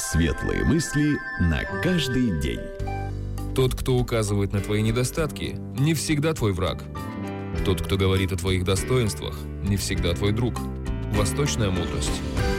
Светлые мысли на каждый день. Тот, кто указывает на твои недостатки, не всегда твой враг. Тот, кто говорит о твоих достоинствах, не всегда твой друг. Восточная мудрость.